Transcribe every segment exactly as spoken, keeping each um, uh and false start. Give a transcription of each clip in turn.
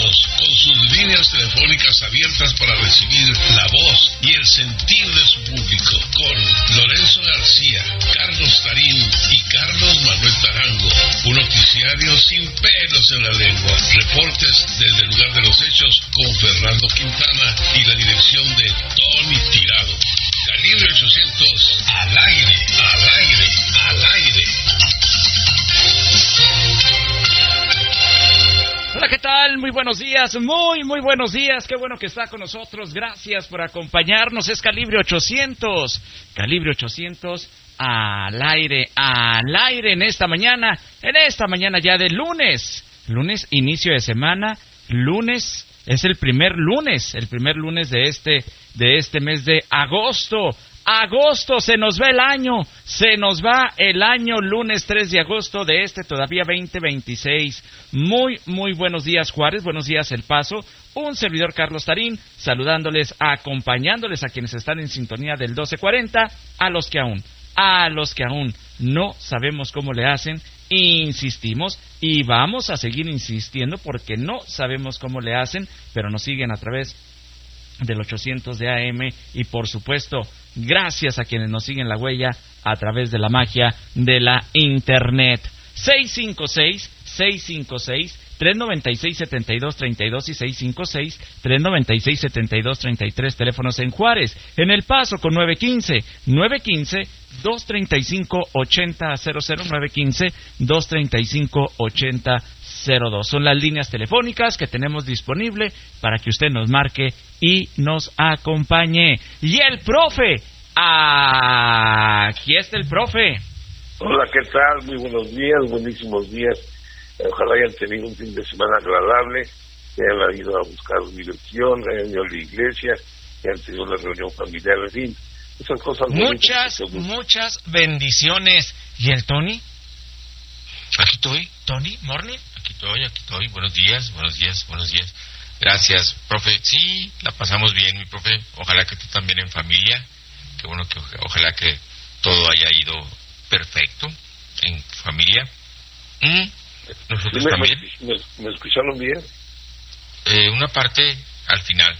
Todos, con sus líneas telefónicas abiertas para recibir la voz y el sentir de su público, con Lorenzo García, Carlos Tarín y Carlos Manuel Tarango. Un noticiario sin pelos en la lengua. Reportes desde el lugar de los hechos con Fernando Quintana y la dirección de Tony Tirado. Calibre ochocientos, al aire, al aire, al aire. Hola, ¿qué tal? Muy buenos días, muy, muy buenos días. Qué bueno que está con nosotros. Gracias por acompañarnos. Es Calibre ochocientos. Calibre ochocientos al aire, al aire en esta mañana. En esta mañana ya de lunes. Lunes, inicio de semana. Lunes, es el primer lunes. El primer lunes de este, de este mes de agosto. Agosto, se nos va el año, se nos va el año, lunes tres de agosto de este todavía veinte veintiséis. Muy, muy buenos días, Juárez, buenos días, El Paso. Un servidor, Carlos Tarín, saludándoles, acompañándoles a quienes están en sintonía del doce cuarenta, a los que aún, a los que aún no sabemos cómo le hacen, insistimos y vamos a seguir insistiendo porque no sabemos cómo le hacen, pero nos siguen a través del ochocientos de A M y por supuesto gracias a quienes nos siguen la huella a través de la magia de la internet. seis cinco seis, seis cinco seis, tres nueve seis, siete dos tres dos y seis cinco seis, tres nueve seis, siete dos tres tres, teléfonos en Juárez, en El Paso con nueve uno cinco, nueve uno cinco, dos tres cinco, ocho cero cero cero, nueve uno cinco, dos tres cinco, ocho cero cero dos. Son las líneas telefónicas que tenemos disponible para que usted nos marque y nos acompañe. Y el profe, aquí está el profe. Hola, ¿qué tal? Muy buenos días, buenísimos días. Ojalá hayan tenido un fin de semana agradable, que hayan ido a buscar diversión, hayan ido a la iglesia, que hayan tenido una reunión familiar, en fin, esas cosas. Muchas, muchas bendiciones. ¿Y el Tony? Aquí estoy. ¿Tony? ¿Morning? Aquí estoy, aquí estoy. Buenos días, buenos días, buenos días. Gracias, profe. Sí, la pasamos bien, mi profe. Ojalá que tú también en familia. Qué bueno que ojalá que todo haya ido perfecto en familia. ¿Mm? Nosotros ¿Me, también. Me, me, ¿Me escucharon bien? Eh, una parte al final.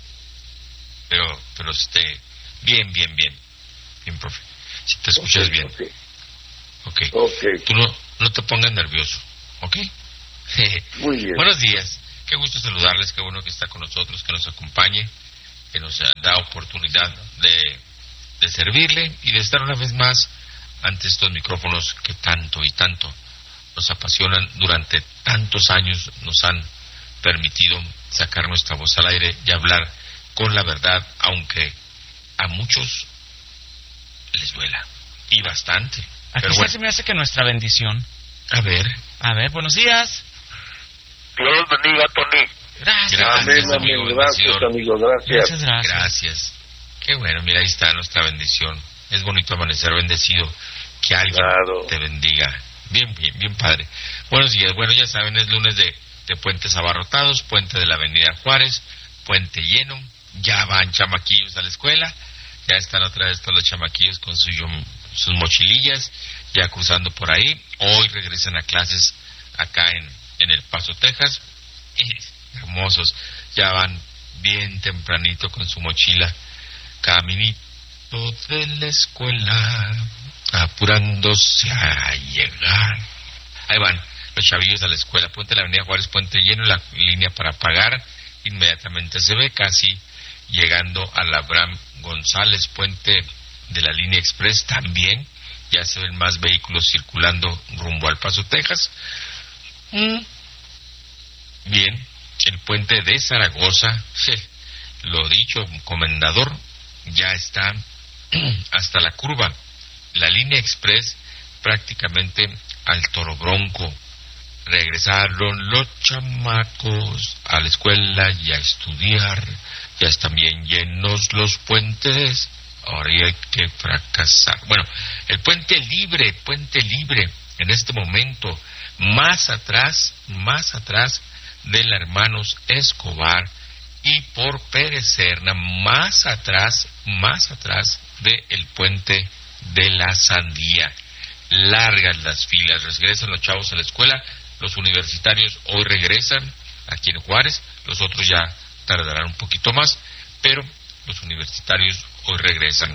Pero, pero este, bien, bien, bien. Bien, profe. Si te escuchas okay, bien. Okay. Okay. Okay. Tú no, no te pongas nervioso, ¿ok? Muy bien. Buenos días. Qué gusto saludarles. Qué bueno que está con nosotros, que nos acompañe, que nos da oportunidad de, de servirle y de estar una vez más ante estos micrófonos que tanto y tanto nos apasionan. Durante tantos años nos han permitido sacar nuestra voz al aire y hablar con la verdad, aunque a muchos les duela, y bastante. Aquí Pero bueno, se me hace que nuestra bendición. A ver. A ver, buenos días. Dios bendiga, Tony. Gracias. Gracias, amén, amigo, gracias, amigo, gracias. Muchas gracias. Gracias. Qué bueno, mira, ahí está nuestra bendición. Es bonito amanecer bendecido. Que alguien claro. te bendiga. Bien, bien, bien padre. Buenos días. Bueno, ya saben, es lunes de, de puentes abarrotados, puente de la Avenida Juárez, puente lleno. Ya van chamaquillos a la escuela. Ya están otra vez todos los chamaquillos con su, sus mochilillas, ya cruzando por ahí. Hoy regresan a clases acá en, en El Paso, Texas. Hermosos. Ya van bien tempranito con su mochila. Caminito de la escuela, apurándose a llegar. Ahí van los chavillos a la escuela. Puente de la Avenida Juárez, puente lleno, la línea para pagar inmediatamente se ve, casi llegando a la Abraham González, puente de la línea express también. Ya se ven más vehículos circulando rumbo al Paso, Texas. Mm. Bien, el puente de Zaragoza, sí, lo dicho, comendador, ya está hasta la curva. La línea express prácticamente al Toro Bronco. Regresaron los chamacos a la escuela y a estudiar. Ya están bien llenos los puentes. Ahora hay que fracasar. Bueno, el puente libre, puente libre, en este momento, más atrás, más atrás de la Hermanos Escobar y por Pérez Serna, más atrás, más atrás del puente de la Sandía. Largas las filas, regresan los chavos a la escuela, los universitarios hoy regresan aquí en Juárez, los otros ya tardarán un poquito más, pero los universitarios hoy regresan.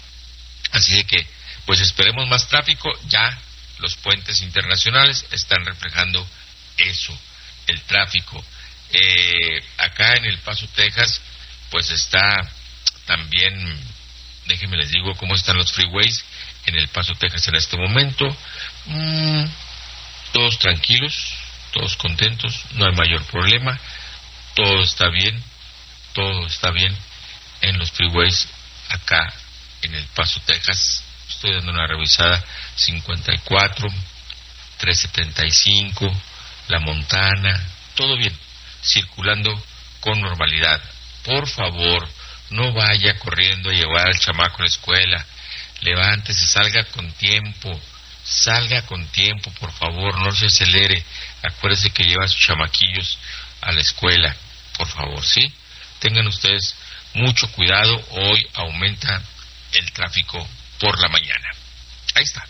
Así de que, pues esperemos más tráfico. Ya los puentes internacionales están reflejando eso, el tráfico. Eh, acá en El Paso, Texas, pues está también, déjenme les digo cómo están los freeways en El Paso, Texas en este momento. Mm, todos tranquilos, todos contentos, no hay mayor problema, todo está bien, todo está bien en los freeways acá en El Paso, Texas. Estoy dando una revisada. Cincuenta y cuatro, trescientos setenta y cinco, La Montana, todo bien, circulando con normalidad. Por favor, no vaya corriendo a llevar al chamaco a la escuela. Levántese, salga con tiempo, salga con tiempo, por favor, no se acelere. Acuérdese que lleva a sus chamaquillos a la escuela, por favor, ¿sí? Tengan ustedes mucho cuidado. Hoy aumenta el tráfico por la mañana. Ahí está.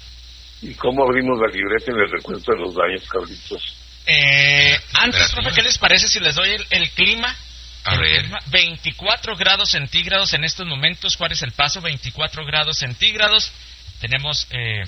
¿Y cómo abrimos la libreta en el recuento de los daños, Carlitos? Eh, antes, profe, ¿qué les parece si les doy el, el clima? A ver. veinticuatro grados centígrados en estos momentos, Juárez El Paso, veinticuatro grados centígrados. Tenemos eh,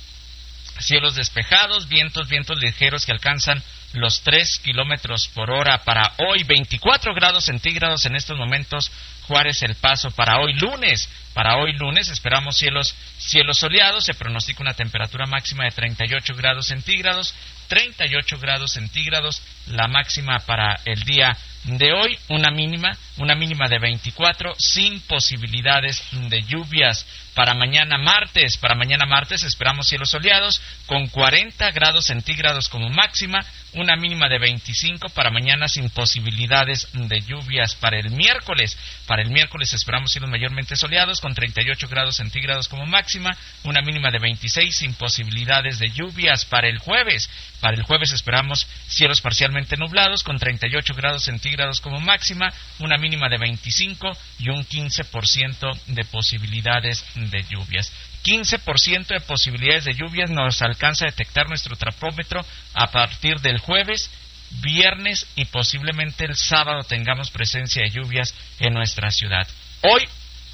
cielos despejados, vientos, vientos ligeros que alcanzan los tres kilómetros por hora para hoy. veinticuatro grados centígrados en estos momentos, Juárez El Paso, para hoy lunes. Para hoy lunes esperamos cielos cielos soleados. Se pronostica una temperatura máxima de treinta y ocho grados centígrados, treinta y ocho grados centígrados la máxima para el día de hoy, una mínima, una mínima de veinticuatro, sin posibilidades de lluvias. Para mañana martes, para mañana martes esperamos cielos soleados con cuarenta grados centígrados como máxima, una mínima de veinticinco, para mañana sin posibilidades de lluvias. Para el miércoles, para el miércoles esperamos cielos mayormente soleados con treinta y ocho grados centígrados como máxima, una mínima de veintiséis sin posibilidades de lluvias. Para el jueves, para el jueves esperamos cielos parcialmente nublados con treinta y ocho grados centígrados como máxima, una mínima de veinticinco y un quince por ciento de posibilidades de lluvias. quince por ciento de posibilidades de lluvias nos alcanza a detectar nuestro termómetro a partir del jueves, viernes y posiblemente el sábado tengamos presencia de lluvias en nuestra ciudad. Hoy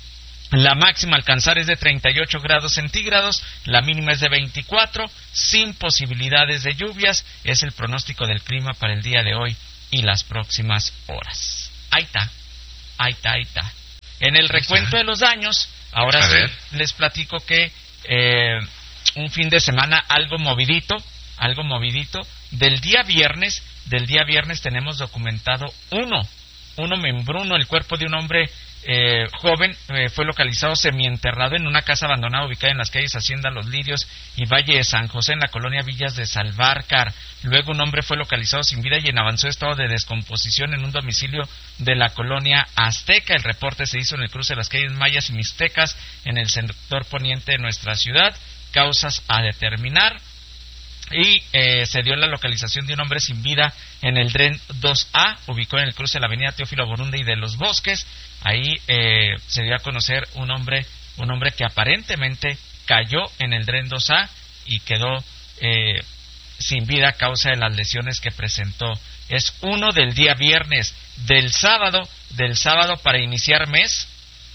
la máxima a alcanzar es de treinta y ocho grados centígrados, la mínima es de veinticuatro, sin posibilidades de lluvias. Es el pronóstico del clima para el día de hoy y las próximas horas. Ahí está, ahí está, ahí está. En el recuento de los daños, ahora sí les platico que eh, un fin de semana algo movidito, algo movidito. Del día viernes, del día viernes tenemos documentado uno, uno membruno, el cuerpo de un hombre Eh, joven eh, fue localizado semienterrado en una casa abandonada ubicada en las calles Hacienda Los Lirios y Valle de San José en la colonia Villas de Salvarcar. Luego un hombre fue localizado sin vida y en avanzado estado de descomposición en un domicilio de la colonia Azteca. El reporte se hizo en el cruce de las calles Mayas y Mixtecas en el sector poniente de nuestra ciudad. Causas a determinar. Y eh, se dio la localización de un hombre sin vida en el Dren dos A, ubicado en el cruce de la avenida Teófilo Borunda y de los Bosques. Ahí eh, se dio a conocer un hombre, un hombre que aparentemente cayó en el Dren dos A y quedó eh, sin vida a causa de las lesiones que presentó. Es uno del día viernes. Del sábado, del sábado para iniciar mes,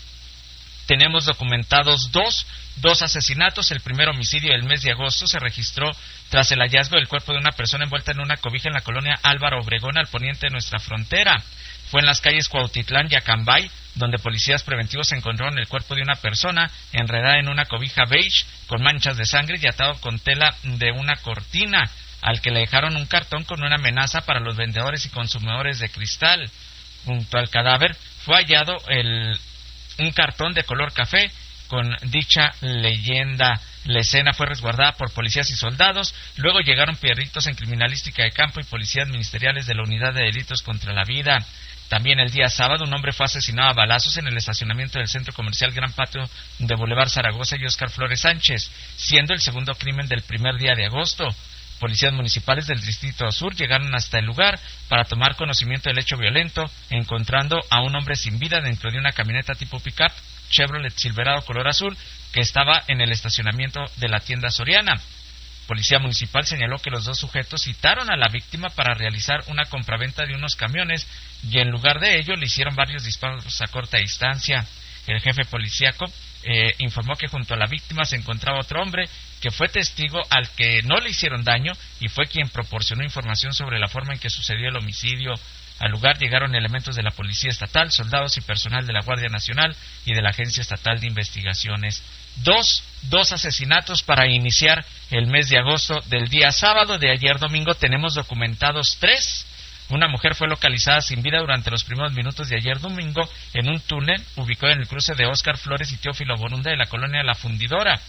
tenemos documentados dos, dos asesinatos. El primer homicidio del mes de agosto se registró tras el hallazgo del cuerpo de una persona envuelta en una cobija en la colonia Álvaro Obregón, al poniente de nuestra frontera. Fue en las calles Cuautitlán y Acambay, donde policías preventivos encontraron el cuerpo de una persona enredada en una cobija beige con manchas de sangre y atado con tela de una cortina, al que le dejaron un cartón con una amenaza para los vendedores y consumidores de cristal. Junto al cadáver fue hallado el, un cartón de color café con dicha leyenda. La escena fue resguardada por policías y soldados. Luego llegaron peritos en criminalística de campo y policías ministeriales de la Unidad de Delitos contra la Vida. También el día sábado un hombre fue asesinado a balazos en el estacionamiento del centro comercial Gran Patio de Boulevard Zaragoza y Óscar Flores Sánchez, siendo el segundo crimen del primer día de agosto. Policías municipales del Distrito Sur llegaron hasta el lugar para tomar conocimiento del hecho violento, encontrando a un hombre sin vida dentro de una camioneta tipo pick-up Chevrolet Silverado color azul que estaba en el estacionamiento de la tienda Soriana. Policía Municipal señaló que los dos sujetos citaron a la víctima para realizar una compraventa de unos camiones y en lugar de ello le hicieron varios disparos a corta distancia. El jefe policíaco eh, informó que junto a la víctima se encontraba otro hombre que fue testigo al que no le hicieron daño y fue quien proporcionó información sobre la forma en que sucedió el homicidio. Al lugar llegaron elementos de la Policía Estatal, soldados y personal de la Guardia Nacional y de la Agencia Estatal de Investigaciones. Dos, dos asesinatos para iniciar el mes de agosto. Del día sábado de ayer domingo tenemos documentados tres. Una mujer fue localizada sin vida durante los primeros minutos de ayer domingo en un túnel ubicado en el cruce de Óscar Flores y Teófilo Borunda de la colonia La Fundidora.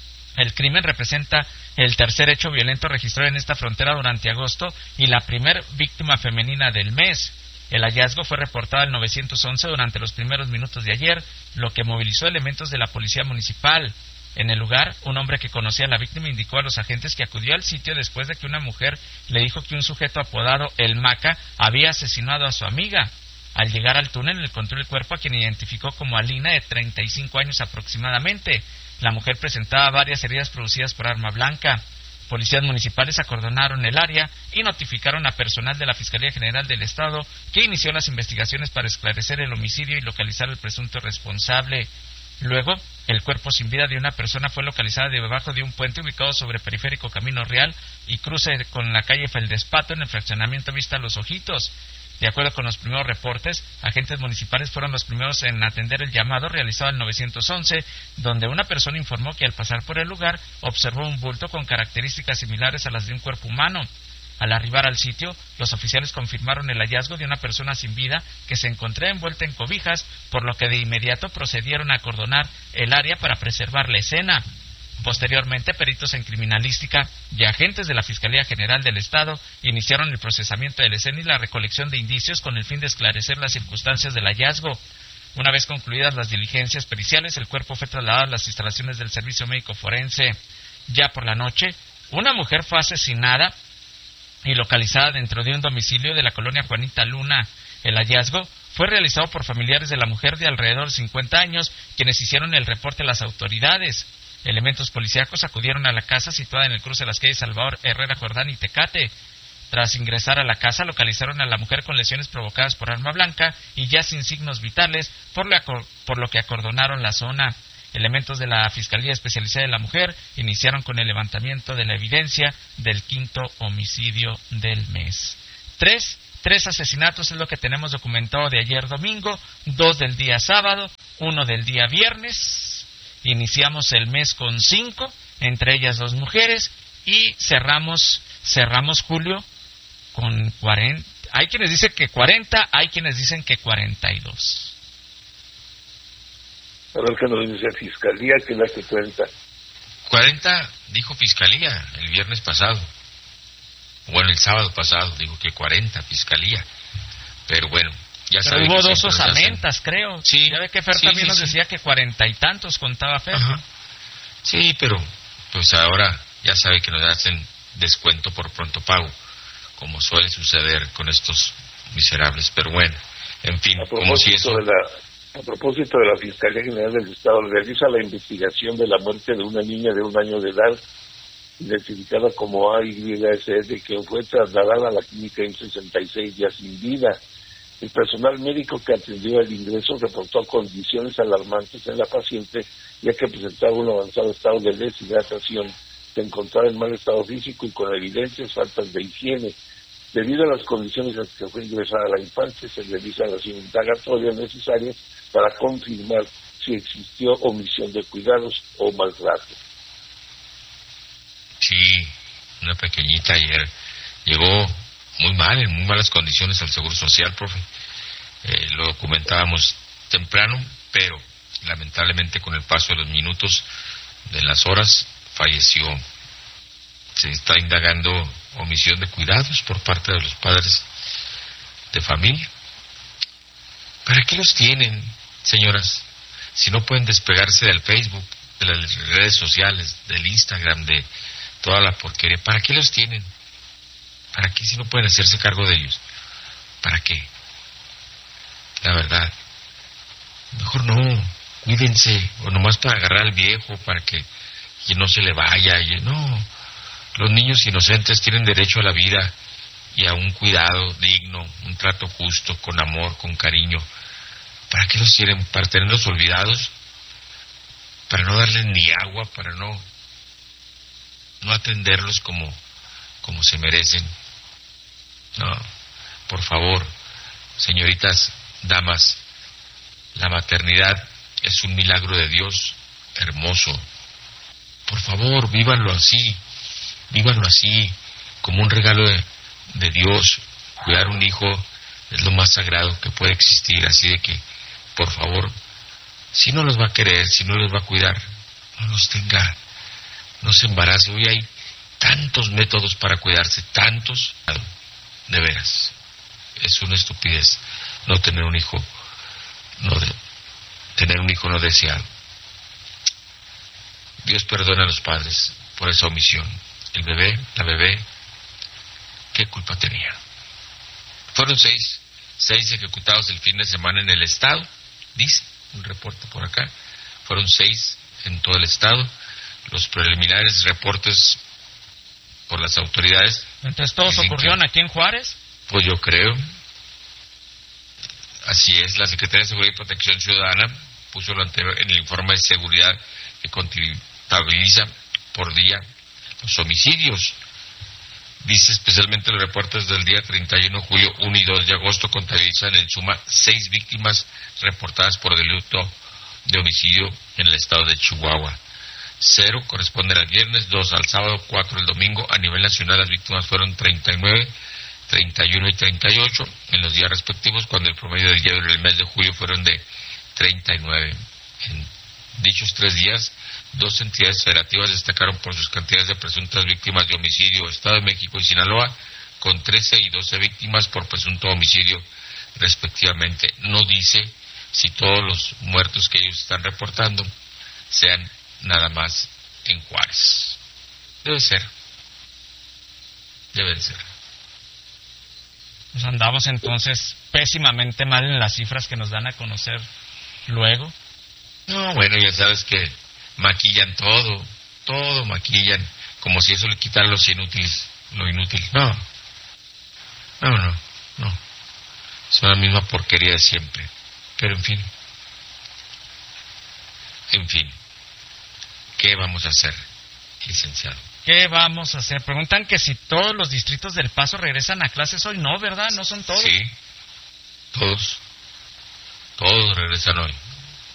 El crimen representa el tercer hecho violento registrado en esta frontera durante agosto y la primer víctima femenina del mes. El hallazgo fue reportado al nueve once durante los primeros minutos de ayer, lo que movilizó elementos de la policía municipal. En el lugar, un hombre que conocía a la víctima indicó a los agentes que acudió al sitio después de que una mujer le dijo que un sujeto apodado El Maca había asesinado a su amiga. Al llegar al túnel, encontró el cuerpo a quien identificó como Alina, de treinta y cinco años aproximadamente. La mujer presentaba varias heridas producidas por arma blanca. Policías municipales acordonaron el área y notificaron a personal de la Fiscalía General del Estado, que inició las investigaciones para esclarecer el homicidio y localizar al presunto responsable. Luego, el cuerpo sin vida de una persona fue localizado debajo de un puente ubicado sobre Periférico Camino Real y cruce con la calle Feldespato en el fraccionamiento Vista Los Ojitos. De acuerdo con los primeros reportes, agentes municipales fueron los primeros en atender el llamado realizado al nueve once, donde una persona informó que al pasar por el lugar observó un bulto con características similares a las de un cuerpo humano. Al arribar al sitio, los oficiales confirmaron el hallazgo de una persona sin vida que se encontraba envuelta en cobijas, por lo que de inmediato procedieron a acordonar el área para preservar la escena. Posteriormente, peritos en criminalística y agentes de la Fiscalía General del Estado iniciaron el procesamiento de la escena y la recolección de indicios con el fin de esclarecer las circunstancias del hallazgo. Una vez concluidas las diligencias periciales, el cuerpo fue trasladado a las instalaciones del Servicio Médico Forense. Ya por la noche, una mujer fue asesinada y localizada dentro de un domicilio de la colonia Juanita Luna. El hallazgo fue realizado por familiares de la mujer de alrededor de cincuenta años, quienes hicieron el reporte a las autoridades. Elementos policíacos acudieron a la casa situada en el cruce de las calles Salvador Herrera Jordán y Tecate. Tras ingresar a la casa, localizaron a la mujer con lesiones provocadas por arma blanca y ya sin signos vitales, por lo, por lo que acordonaron la zona. Elementos de la Fiscalía Especializada de la Mujer iniciaron con el levantamiento de la evidencia del quinto homicidio del mes. Tres, tres asesinatos es lo que tenemos documentado de ayer domingo, dos del día sábado, uno del día viernes. Iniciamos el mes con cinco, entre ellas dos mujeres, y cerramos cerramos julio con cuarenta. Hay quienes dicen que cuarenta, hay quienes dicen que cuarenta y dos. A ver qué nos dice Fiscalía, que la que cuenta. cuarenta dijo Fiscalía el viernes pasado. Bueno, el sábado pasado dijo que cuarenta Fiscalía. Pero bueno, ya Pero hubo dos osamentas, hacen... creo. Sí. Ya ve que Fer sí, también sí, nos sí. decía que cuarenta y tantos contaba Fer. Ajá. Sí, pero pues ahora ya sabe que nos hacen descuento por pronto pago, como suele suceder con estos miserables. Pero bueno, en fin, como si eso... De la... A propósito de la Fiscalía General del Estado, realiza la investigación de la muerte de una niña de un año de edad, identificada como A Y S S, que fue trasladada a la clínica en sesenta y seis días sin vida. El personal médico que atendió el ingreso reportó condiciones alarmantes en la paciente, ya que presentaba un avanzado estado de deshidratación, se encontraba en mal estado físico y con evidentes faltas de higiene. Debido a las condiciones en las que fue ingresada la infante, se realizan las indagatorias necesarias para confirmar si existió omisión de cuidados o maltrato. Sí, una pequeñita ayer llegó muy mal, en muy malas condiciones al Seguro Social, profe. Eh, lo documentábamos temprano, pero lamentablemente con el paso de los minutos, de las horas, falleció. Se está indagando omisión de cuidados por parte de los padres de familia. ¿Para qué los tienen, señoras? Si no pueden despegarse del Facebook, de las redes sociales, del Instagram, de toda la porquería, ¿para qué los tienen? ¿Para qué si no pueden hacerse cargo de ellos? ¿Para qué? La verdad, mejor no, cuídense, o nomás para agarrar al viejo, para que, que no se le vaya, y no, Los niños inocentes tienen derecho a la vida y a un cuidado digno, un trato justo, con amor, con cariño. ¿Para qué los quieren? ¿Para tenerlos olvidados? ¿Para no darles ni agua? ¿Para no, no atenderlos como, como se merecen? No, por favor, señoritas, damas, la maternidad es un milagro de Dios hermoso. Por favor, vívanlo así, vívanlo así, como un regalo de, de Dios. Cuidar un hijo es lo más sagrado que puede existir, así de que, por favor, si no los va a querer, si no los va a cuidar, no los tenga, no se embarace. Hoy hay tantos métodos para cuidarse, tantos, de veras, es una estupidez no tener un hijo, no de, tener un hijo no deseado. Dios perdona a los padres por esa omisión. El bebé, la bebé, ¿qué culpa tenía? Fueron seis, seis ejecutados el fin de semana en el estado, dice un reporte por acá. Fueron seis en todo el estado. Los preliminares reportes por las autoridades. Entonces todos ocurrieron que, aquí en Juárez. Pues yo creo. Así es, la Secretaría de Seguridad y Protección Ciudadana puso lo anterior en el informe de seguridad que contabiliza por día los homicidios. Dice especialmente los reportes del día treinta y uno de julio, uno y dos de agosto contabilizan en suma seis víctimas reportadas por delito de homicidio en el estado de Chihuahua. Cero corresponden al viernes, dos al sábado, cuatro el domingo. A nivel nacional las víctimas fueron treinta y nueve, treinta y uno y treinta y ocho en los días respectivos, cuando el promedio del día en el mes de julio fueron de treinta y nueve. En dichos tres días, dos entidades federativas destacaron por sus cantidades de presuntas víctimas de homicidio: Estado de México y Sinaloa, con trece y doce víctimas por presunto homicidio respectivamente. No dice si todos los muertos que ellos están reportando sean nada más en Juárez. Debe ser. Debe ser. Pues andamos entonces pésimamente mal en las cifras que nos dan a conocer luego. No, bueno, ya sabes que maquillan todo, todo maquillan, como si eso le quitara los inútiles, lo inútil. No, no, no, no. Es la misma porquería de siempre. Pero en fin, en fin, ¿qué vamos a hacer, licenciado? ¿Qué vamos a hacer? Preguntan que si todos los distritos del Paso regresan a clases hoy. No, ¿verdad? ¿No son todos? Sí, todos. Todos regresan hoy.